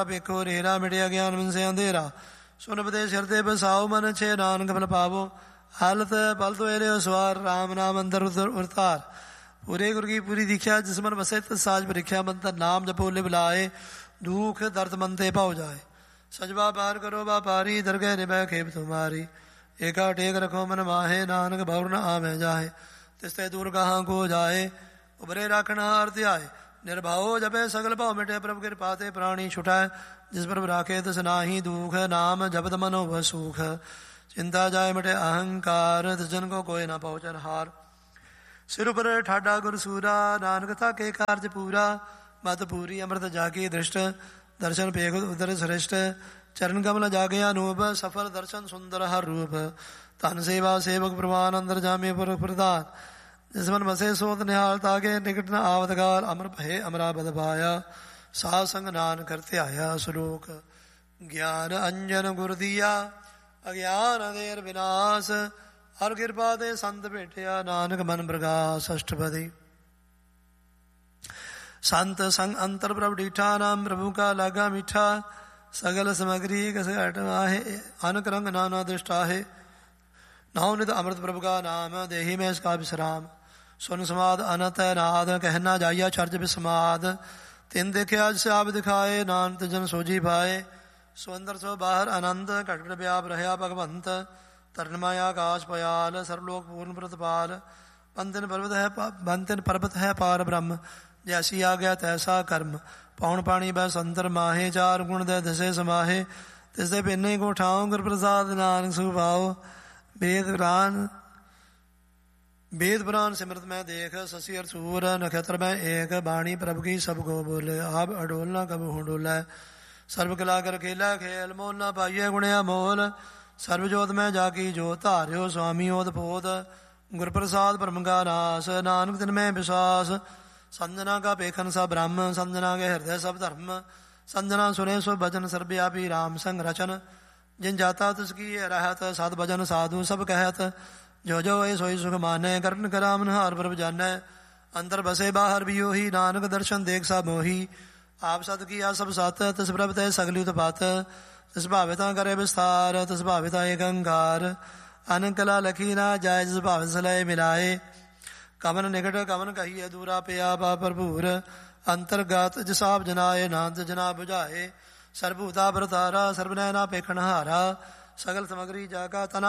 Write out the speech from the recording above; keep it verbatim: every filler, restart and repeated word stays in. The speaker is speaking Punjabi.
ਵੇਖੋ ਰੇਰਾ ਮਿਟਿਆ ਗਿਆਨ ਮਿਨਸੇ ਅੰਧੇਰਾ। ਸੁਨ ਉਪਦੇਸ਼ ਹਿਰਦੇ ਬਸਾਓ ਮਨ ਛੇ ਨਾਨਕ ਫਲ ਪਾਵੋ। ਹਾਲਤ ਪਲ ਤੋਂ ਇਹਰੇ ਸਵਾਰ ਰਾਮ ਨਾਮ ਅੰਦਰ ਉਰਤਾਰ। ਪੂਰੇ ਗੁਰ ਕੀ ਪੂਰੀ ਦੀਖਿਆ ਜਿਸ ਮਨ ਵਸੇ ਤਿਸ ਸਾਜ ਪ੍ਰੀਖਿਆ। ਮੰਤਰ ਨਾਮ ਜਪੋ ਲਿਵ ਲਾਏ ਦੁਖ ਦਰਦ ਮਨ ਤੇ ਭਾਉ ਜਾਏ। ਸਜਵਾ ਪਾਰ ਕਰੋ ਵਾਪਾਰੀ ਦਰਗਹਿ ਨਿਭੈ ਖੇਪ ਤੁਮਾਰੀ। ਏਕਾ ਟੇਕ ਰਖੋ ਮਨ ਮਾਹੇ ਨਾਨਕ ਭਉ ਨ ਆਵੈ ਜਾਹੇ। ਤਿਸ ਤੇ ਦੂਰ ਕਹਾਂ ਕੋ ਜਾਏ ਉਬਰੇ ਰਾਖਣ ਹਾਰ ਧਿਆਏ। ਨਿਰਭਉ ਜਪੈ ਸਗਲ ਭਾਉ ਮਿਟੇ ਪ੍ਰਭ ਕਿਰਪਾ ਤੇ ਪ੍ਰਾਣੀ ਛੁਟੈ। ਜਿਸ ਪ੍ਰਭ ਰਾਖੇ ਤਿਸ ਨਾਹੀ ਦੁਖ ਨਾਮ ਜਪਤ ਮਨੋ ਵ ਸੁਖ। ਚਿੰਤਾ ਜਾਏ ਮਿਟੇ ਅਹੰਕਾਰ ਤਿਸ ਜਨ ਕੋ ਕੋਇ ਨਾ ਪਹੁੰਚਨ ਹਾਰ। ਸਿਰ ਉਪਰ ਠਾਡਾ ਗੁਰ ਸੂਰਾ ਨਾਨਕ ਥਾਕੇ ਕਾਰਜ ਪੂਰਾ। ਮਤ ਪੂਰੀ ਅੰਮ੍ਰਿਤ ਜਾਗੀ ਦ੍ਰਿਸ਼ਟ ਦਰਸ਼ਨ ਪੇਖ ਉਦਰ ਸ੍ਰਿਸ਼ਟ। ਚਰਨ ਕਮਲ ਜਾਗੇ ਅਨੂਪ ਸਫਲ ਦਰਸ਼ਨ ਸੁੰਦਰ ਹਰ ਰੂਪ। ਧਨ ਸੇਵਾ ਸੇਵਕ ਪ੍ਰਵਾਨ ਅੰਦਰ ਜਾਮੇ ਪੁਰਖ ਪ੍ਰਧਾਨ। ਜਿਸ ਮਨ ਵਸੇ ਸੋਤ ਨਿਹਾਲ ਤਾਗੇ ਨਿਕਟ ਨ ਆਵਤਕਾਲ। ਅਮਰ ਭਏ ਅਮਰਾ ਬਦ ਪਾਇਆ ਸਾਧ ਸੰਗ ਨਾਨਕ ਕਰ ਧਿਆਇਆ। ਸ਼ਲੋਕ ਗਿਆਨ ਅੰਜਨ ਗੁਰ ਦੀਆ ਅਗਿਆਨ ਅੰਧੇਰ ਵਿਨਾਸ਼। ਹਰ ਕਿਰਪਾ ਤੇ ਸੰਤ ਭੇਟਿਆ ਨਾਨਕ ਮਨ ਪ੍ਰਗਾਸ। ਅਸ਼ਟਪਦੀ ਸੰਤ ਸੰਗ ਅੰਤਰ ਪ੍ਰਭ ਡੀਠਾ ਨਾਮ ਪ੍ਰਭੂ ਕਾ ਲਾਗਾ ਮੀਠਾ। ਸਗਲ ਸਮਗਰੀ ਕਸ ਘਟ ਆਹੇ ਅਨਕ ਰੰਗ ਨਾਨਾ ਦ੍ਰਿਸ਼ਟਾਹੇ। ਨਾਉ ਨਿਤ ਅੰਮ੍ਰਿਤ ਪ੍ਰਭ ਕਾ ਨਾਮ ਦੇਹੀ ਮੈਂ ਇਸਕਾ ਵਿਸਰਾਮ। ਸੁਨ ਸਮਾਦ ਅਨਤ ਨਾਦ ਕਹਿਨਾ ਜਾਈਆ ਚਰਜ ਵਿਸਮਾਦ। ਤਿਨ ਦੇਖਿਆ ਜਿਸ ਆਪ ਦਿਖਾਏ ਨਾਨਕ ਜਨ ਸੋਜੀ ਪਾਏ। ਸੋ ਅੰਦਰ ਸੋ ਬਾਹਰ ਆਨੰਦ ਘਟ ਘਟ ਵਿਆਪ ਰਹਿਆ ਭਗਵੰਤ। ਤਰਨ ਮਾਇਆ ਆਕਾਸ਼ ਪਯਾਲ ਸਰਵਲੋਕ ਪੂਰਨ ਪ੍ਰਤਪਾਲ। ਬੰਧਨ ਪਰਬਤ ਹੈ ਬੰਧਨ ਪਰਬਤ ਹੈ ਪਾਰ ਬ੍ਰਹਮ। ਜੈਸੀ ਆ ਗਿਆ ਤੈਸਾ ਕਰਮ ਪੌਣ ਪਾਣੀ ਬੈ ਸੰਤਰ ਮਾਹੇ। ਚਾਰ ਗੁਣ ਦੇ ਦਸੇ ਸਮਾਹੇ ਤਿਸ ਦੇ ਪਿੰਨੇ ਕੋ ਠਾਉ ਗੁਰ ਪ੍ਰਸਾਦ ਨਾਨਕ ਸੁਭਾਉ। ਵੇਦ ਪੁਰਾਨ ਵੇਦ ਪੁਰਾਨ ਸਿਮਰਤ ਮੈਂ ਦੇਖ ਸਸੀ ਅਰ ਸੂਰ ਨਖਤਰ ਮੈਂ ਏਕ। ਬਾਣੀ ਪ੍ਰਭ ਕੀ ਸਭ ਕੋ ਬੋਲੇ ਆਪ ਅਡੋਲ ਨਾ ਕਬੂ ਹੁ ਡੋਲੇ। ਸਰਬ ਕਲਾ ਕਰ ਖੇਲਾ ਖੇਲ ਮੋਲ ਨਾ ਪਾਈਏ ਗੁਣਿਆ ਮੋਲ। ਸਰਬ ਜੋਤ ਮੈਂ ਜਾ ਕੀ ਜੋਤ ਧਾਰਿਓ ਸੁਆਮੀ ਓਤ ਪੋਤ। ਗੁਰ ਪ੍ਰਸਾਦ ਪਰਮ ਕਾ ਨਾਸ ਨਾਨਕ ਤਿਨ ਮੈਂ ਵਿਸ਼ਵਾਸ। ਸੰਜਨਾ ਕਾ ਪੇਖਨ ਸਭ ਬ੍ਰਹਮ ਸੰਜਨਾ ਕੇ ਹਿਰਦੈ ਸਭ ਧਰਮ। ਸੰਜਨਾ ਸੁਨੇ ਸੋ ਭਜਨ ਸਰਬਿਆਪੀ ਰਾਮ ਸੰਗ ਰਚਨ। ਜਿਨ ਜਾਤਾ ਤਿਸ ਕੀ ਰਹਿਤ ਸਦ ਭਜਨ ਸਾਧੂ ਸਭ ਕਹਿਤ। ਜੋ ਜੋ ਇਹ ਸੋਈ ਸੁਖ ਮਾਨੈ ਕਰਨ ਕਰਾਮਨ ਹਾਰ ਪ੍ਰਭ ਜਾਨੈ। ਅੰਦਰ ਬਸੇ ਬਾਹਰ ਵੀ ਉਹੀ ਨਾਨਕ ਦਰਸ਼ਨ ਦੇਖ ਸਭ ਮੋਹੀ। ਆਪ ਸਤ ਕੀਆ ਸਭ ਸਤ ਤਿਸ ਪ੍ਰਭ ਤੇ ਸਗਲੀ ਉਤਪਾਤ। ਤਿਸ ਭਾਵੇ ਤਾਂ ਕਰੇ ਵਿਸਥਾਰ ਤਿਸ ਭਾਵੇ ਤਾਂ ਏਕ ਅੰਕਾਰ। ਅਨਕ ਕਲਾ ਲਖੀ ਨਾ ਜਾਇ ਜਿਸ ਭਾਵੇ ਸਲੈ ਮਿਲਾਏ। ਕਮਨ ਨਿਕਟ ਕਮਨ ਕਹੀਏ ਦੂਰਾ ਪਿਆ ਪਾ ਭਰਪੂਰ। ਅੰਤਰਗਤ ਜਿਸ ਆਪ ਜਨਾਏ ਨਾਨਕ ਜਨਾ ਬੁਝਾਏ। ਸਰਬੂਤਾ ਵਰਤਾਰਾ ਸਰਬ ਨੈਨਾ ਪੇਖਣ ਹਾਰਾ। ਸਗਲ ਸਮਗਰੀ ਜਾ ਕਾ ਤਨਾ